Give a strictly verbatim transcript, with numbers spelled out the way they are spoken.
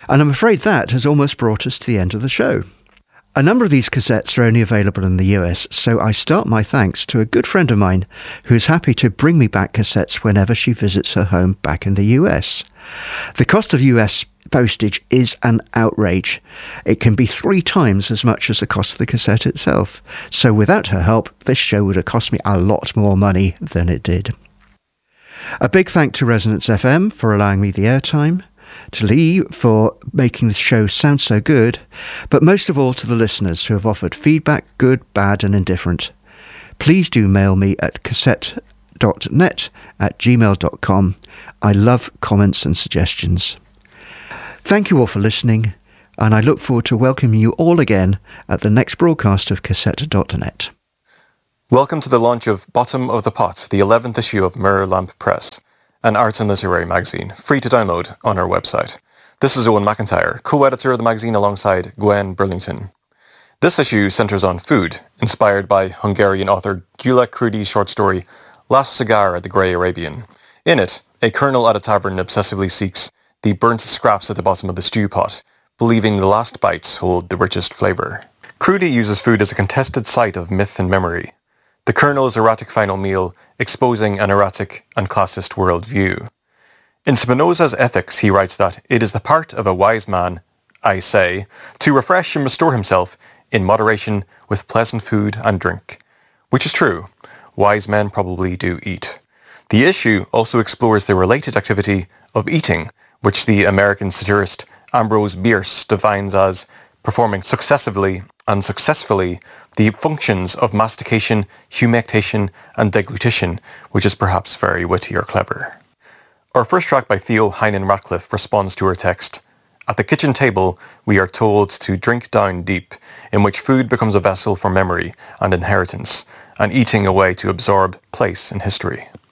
And I'm afraid that has almost brought us to the end of the show. A number of these cassettes are only available in the U S, so I start my thanks to a good friend of mine who's happy to bring me back cassettes whenever she visits her home back in the U S. The cost of U S postage is an outrage. It can be three times as much as the cost of the cassette itself. So without her help, this show would have cost me a lot more money than it did. A big thank to Resonance F M for allowing me the airtime, to Lee for making the show sound so good, but most of all to the listeners who have offered feedback, good, bad and indifferent. Please do mail me at cassette dot net at gmail dot com. I love comments and suggestions. Thank you all for listening, and I look forward to welcoming you all again at the next broadcast of cassette dot net. Welcome to the launch of Bottom of the Pot, the eleventh issue of Mirror Lamp Press, an art and literary magazine, free to download on our website. This is Owen McIntyre, co-editor of the magazine alongside Gwen Burlington. This issue centres on food, inspired by Hungarian author Gyula Krudi's short story Last Cigar at the Grey Arabian. In it, a colonel at a tavern obsessively seeks the burnt scraps at the bottom of the stew pot, believing the last bites hold the richest flavour. Krudi uses food as a contested site of myth and memory. The colonel's erratic final meal exposing an erratic and classist worldview. In Spinoza's Ethics, he writes that it is the part of a wise man, I say, to refresh and restore himself in moderation with pleasant food and drink. Which is true. Wise men probably do eat. The issue also explores the related activity of eating, which the American satirist Ambrose Bierce defines as performing successively and successfully the functions of mastication, humectation, and deglutition, which is perhaps very witty or clever. Our first track by Theo Heinen Ratcliffe responds to her text. At the kitchen table, we are told to drink down deep, in which food becomes a vessel for memory and inheritance, and eating a way to absorb place in history.